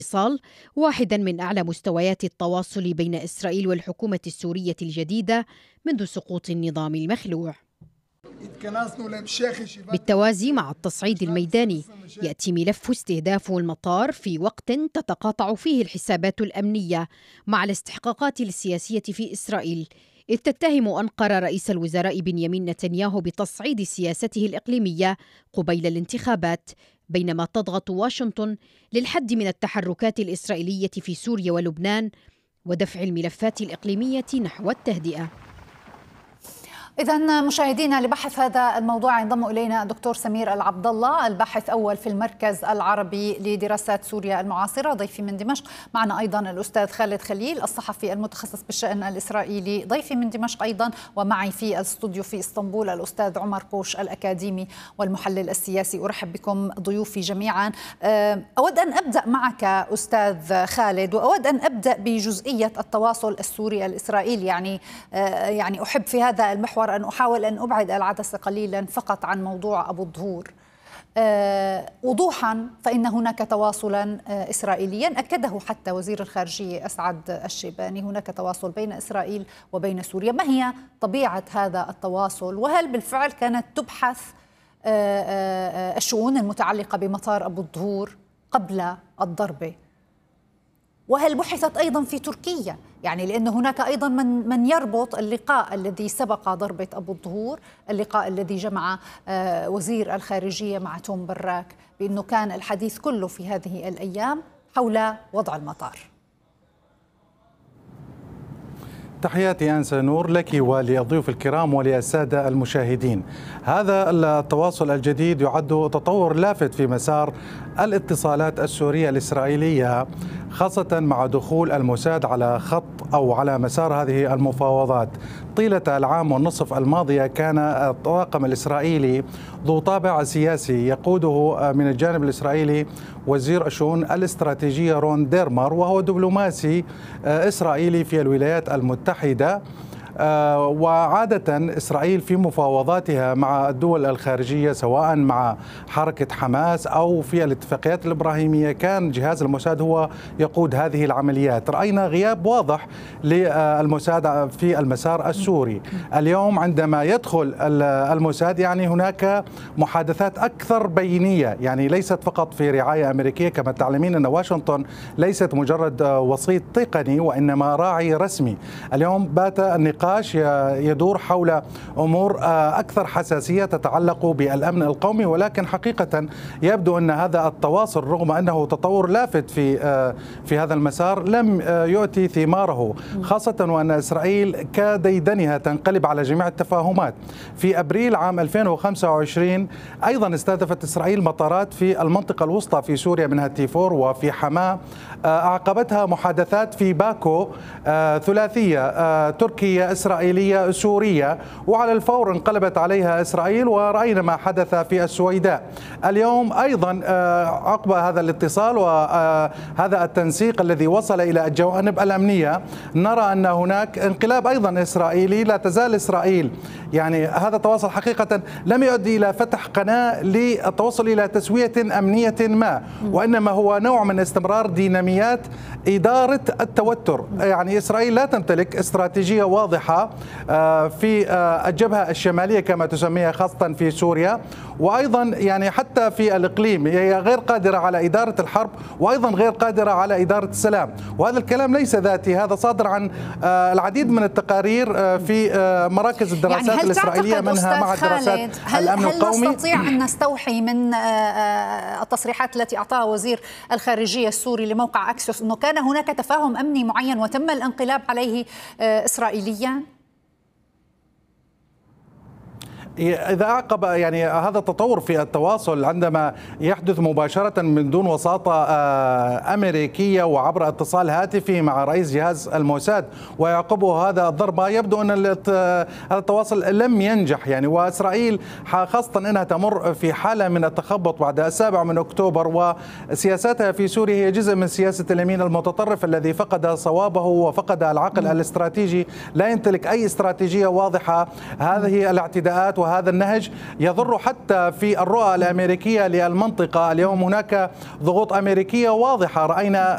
اتصال واحدا من أعلى مستويات التواصل بين إسرائيل والحكومة السورية الجديدة منذ سقوط النظام المخلوع. بالتوازي مع التصعيد الميداني يأتي ملف استهداف المطار في وقت تتقاطع فيه الحسابات الأمنية مع الاستحقاقات السياسية في إسرائيل، إذ تتهم أنقرة رئيس الوزراء بنيامين نتنياهو بتصعيد سياسته الإقليمية قبيل الانتخابات، بينما تضغط واشنطن للحد من التحركات الإسرائيلية في سوريا ولبنان ودفع الملفات الإقليمية نحو التهدئة. إذن مشاهدينا، لبحث هذا الموضوع ينضم إلينا الدكتور سمير العبدالله، الباحث أول في المركز العربي لدراسات سوريا المعاصرة، ضيفي من دمشق. معنا أيضا الأستاذ خالد خليل، الصحفي المتخصص بالشأن الإسرائيلي، ضيفي من دمشق أيضا. ومعي في الاستوديو في اسطنبول الأستاذ عمر قوش، الأكاديمي والمحلل السياسي. أرحب بكم ضيوفي جميعا. أود أن أبدأ معك أستاذ خالد، وأود أن أبدأ بجزئية التواصل السوري الإسرائيلي. يعني أحب في هذا المحور أن أحاول أن أبعد العدسة قليلا فقط عن موضوع أبو الظهور. وضوحا فإن هناك تواصلا إسرائيليا أكده حتى وزير الخارجية أسعد الشيباني، هناك تواصل بين إسرائيل وبين سوريا. ما هي طبيعة هذا التواصل؟ وهل بالفعل كانت تبحث الشؤون المتعلقة بمطار أبو الظهور قبل الضربة؟ وهل بحثت أيضا في تركيا؟ يعني لأن هناك أيضا من يربط اللقاء الذي سبق ضربة أبو الظهور، اللقاء الذي جمع وزير الخارجية مع توم براك، بأنه كان الحديث كله في هذه الأيام حول وضع المطار. تحياتي أنسة نور لك وللضيوف الكرام وللسادة المشاهدين. هذا التواصل الجديد يعد تطور لافت في مسار الاتصالات السورية الإسرائيلية، خاصة مع دخول الموساد على خط أو على مسار هذه المفاوضات. طيلة العام والنصف الماضية كان الطاقم الإسرائيلي ذو طابع سياسي يقوده من الجانب الإسرائيلي وزير الشؤون الاستراتيجية رون ديرمر، وهو دبلوماسي إسرائيلي في الولايات المتحدة. وعادة إسرائيل في مفاوضاتها مع الدول الخارجية سواء مع حركة حماس أو في الاتفاقيات الإبراهيمية كان جهاز الموساد هو يقود هذه العمليات. رأينا غياب واضح للموساد في المسار السوري. اليوم عندما يدخل الموساد يعني هناك محادثات أكثر بينية، يعني ليست فقط في رعاية أمريكية. كما تعلمين أن واشنطن ليست مجرد وسيط تقني وإنما راعي رسمي. اليوم بات النقاش يدور حول أمور أكثر حساسية تتعلق بالأمن القومي، ولكن حقيقة يبدو أن هذا التواصل رغم أنه تطور لافت في هذا المسار لم يؤتي ثماره، خاصة وأن إسرائيل كديدنها تنقلب على جميع التفاهمات. في أبريل عام 2025 أيضا استهدفت إسرائيل مطارات في المنطقة الوسطى في سوريا منها تيفور وفي حماة. أعقبتها محادثات في باكو ثلاثية تركية إسرائيلية سورية، وعلى الفور انقلبت عليها إسرائيل، ورأينا ما حدث في السويداء. اليوم أيضا عقب هذا الاتصال وهذا التنسيق الذي وصل إلى الجوانب الأمنية نرى أن هناك انقلاب أيضا إسرائيلي. لا تزال إسرائيل يعني هذا التواصل حقيقة لم يؤدي إلى فتح قناة للتوصل إلى تسوية أمنية ما، وإنما هو نوع من استمرار ديناميات إدارة التوتر. يعني إسرائيل لا تمتلك استراتيجية واضحة في الجبهة الشمالية كما تسميها، خاصة في سوريا، وأيضا يعني حتى في الإقليم هي غير قادرة على إدارة الحرب، وأيضا غير قادرة على إدارة السلام. وهذا الكلام ليس ذاتي، هذا صادر عن العديد من التقارير في مراكز الدراسات يعني الإسرائيلية منها مع دراسات الأمن القومي. هل نستطيع أن نستوحي من التصريحات التي أعطاها وزير الخارجية السوري لموقع أكسيوس أنه كان هناك تفاهم أمني معين وتم الانقلاب عليه إسرائيليا؟ إذا أعقب يعني هذا التطور في التواصل عندما يحدث مباشرة من دون وساطة أمريكية وعبر اتصال هاتفي مع رئيس جهاز الموساد ويعقبه هذا الضربة، يبدو أن هذا التواصل لم ينجح. يعني وإسرائيل خاصة أنها تمر في حالة من التخبط بعد 7 من أكتوبر، وسياساتها في سوريا هي جزء من سياسة اليمين المتطرف الذي فقد صوابه وفقد العقل الاستراتيجي، لا يمتلك أي استراتيجية واضحة. هذه الاعتداءات وهذا النهج يضر حتى في الرؤى الأمريكية للمنطقة. اليوم هناك ضغوط أمريكية واضحة، رأينا